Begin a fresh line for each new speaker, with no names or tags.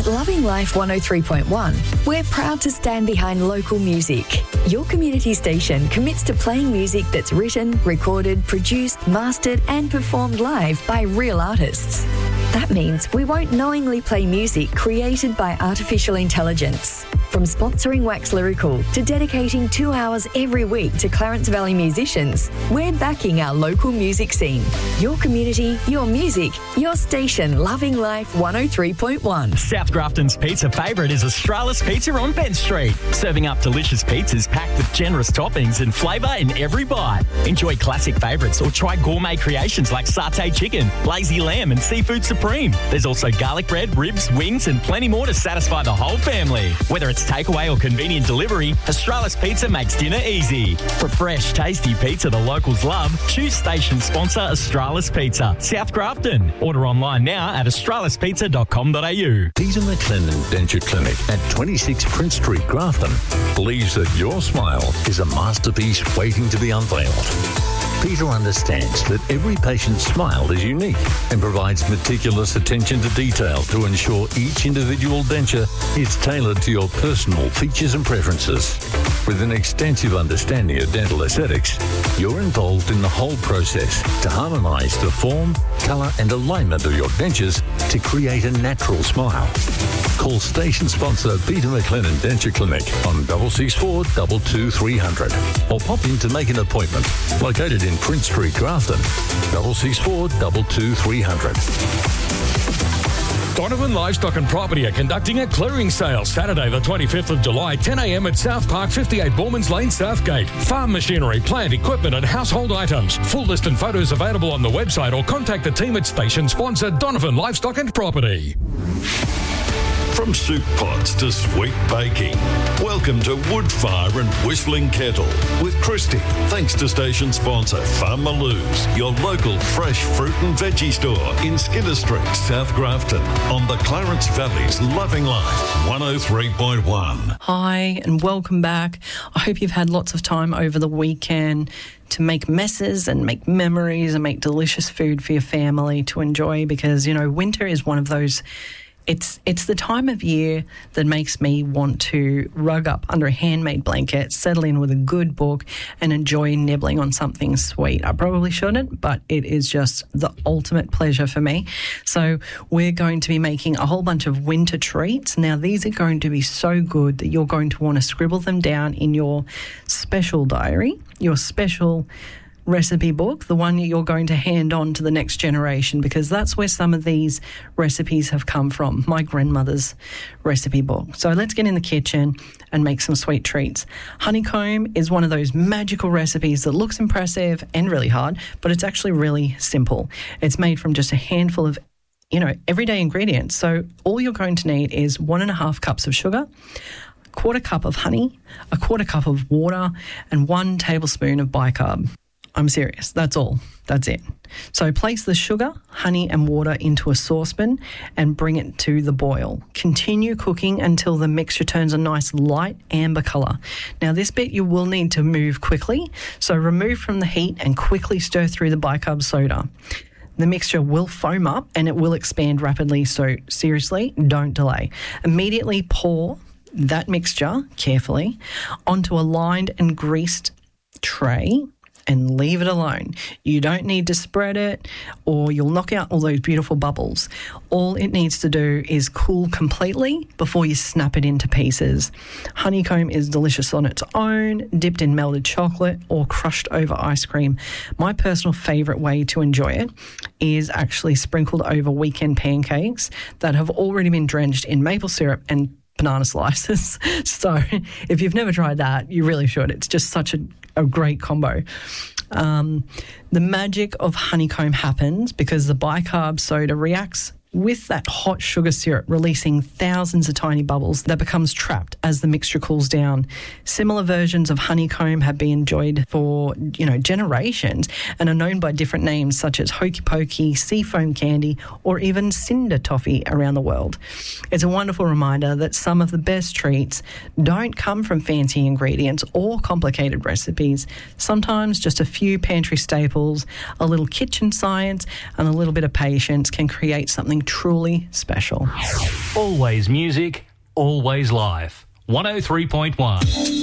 At Loving Life 103.1, we're proud to stand behind local music. Your community station commits to playing music that's written, recorded, produced, mastered and performed live by real artists. That means we won't knowingly play music created by artificial intelligence. From sponsoring Wax Lyrical to dedicating 2 hours every week to Clarence Valley musicians, we're backing our local music scene. Your community, your music, your station, Loving Life 103.1.
South Grafton's pizza favourite is Australis Pizza on Bent Street, serving up delicious pizzas packed with generous toppings and flavour in every bite. Enjoy classic favourites or try gourmet creations like satay chicken, lazy lamb and seafood supreme. There's also garlic bread, ribs, wings and plenty more to satisfy the whole family. Whether it's takeaway or convenient delivery, Australis Pizza makes dinner easy. For fresh, tasty pizza the locals love, choose station sponsor Australis Pizza, South Grafton. Order online now at australispizza.com.au.
Peter McLennan Denture Clinic at 26 Prince Street, Grafton, believes that your smile is a masterpiece waiting to be unveiled. Peter understands that every patient's smile is unique and provides meticulous attention to detail to ensure each individual denture is tailored to your personal features and preferences. With an extensive understanding of dental aesthetics, you're involved in the whole process to harmonise the form, colour and alignment of your dentures to create a natural smile. Call station sponsor Peter McLennan Denture Clinic on 664 22300 or pop in to make an appointment. Located in Prince Street, Grafton, 664 22300.
Donovan Livestock and Property are conducting a clearing sale Saturday the 25th of July, 10 a.m. at South Park, 58 Bormans Lane, Southgate. Farm machinery, plant, equipment and household items. Full list and photos available on the website or contact the team at station sponsor Donovan Livestock and Property.
From soup pots to sweet baking, welcome to Woodfire and Whistling Kettle with Christy. Thanks to station sponsor Farm Maloos, your local fresh fruit and veggie store in Skinner Street, South Grafton, on the Clarence Valley's Loving Life 103.1.
Hi and welcome back. I hope you've had lots of time over the weekend to make messes and make memories and make delicious food for your family to enjoy, because, you know, winter is one of those. It's the time of year that makes me want to rug up under a handmade blanket, settle in with a good book and enjoy nibbling on something sweet. I probably shouldn't, but it is just the ultimate pleasure for me. So we're going to be making a whole bunch of winter treats. Now, these are going to be so good that you're going to want to scribble them down in your special diary, your special recipe book, the one you're going to hand on to the next generation, because that's where some of these recipes have come from, my grandmother's recipe book. So let's get in the kitchen and make some sweet treats. Honeycomb is one of those magical recipes that looks impressive and really hard, but it's actually really simple. It's made from just a handful of, everyday ingredients. So all you're going to need is 1.5 cups of sugar, 1/4 cup of honey, 1/4 cup of water, and 1 tablespoon of bicarb. I'm serious. That's all. That's it. So place the sugar, honey and water into a saucepan and bring it to the boil. Continue cooking until the mixture turns a nice light amber colour. Now, this bit you will need to move quickly, so remove from the heat and quickly stir through the bicarb soda. The mixture will foam up and it will expand rapidly, so seriously, don't delay. Immediately pour that mixture carefully onto a lined and greased tray and leave it alone. You don't need to spread it or you'll knock out all those beautiful bubbles. All it needs to do is cool completely before you snap it into pieces. Honeycomb is delicious on its own, dipped in melted chocolate or crushed over ice cream. My personal favourite way to enjoy it is actually sprinkled over weekend pancakes that have already been drenched in maple syrup and banana slices. So if you've never tried that, you really should. It's just such a great combo. The magic of honeycomb happens because the bicarb soda reacts with that hot sugar syrup, releasing thousands of tiny bubbles that becomes trapped as the mixture cools down. Similar versions of honeycomb have been enjoyed for, generations and are known by different names such as hokey pokey, seafoam candy, or even cinder toffee around the world. It's a wonderful reminder that some of the best treats don't come from fancy ingredients or complicated recipes. Sometimes just a few pantry staples, a little kitchen science, and a little bit of patience can create something something truly special.
Always music, always life. 103.1.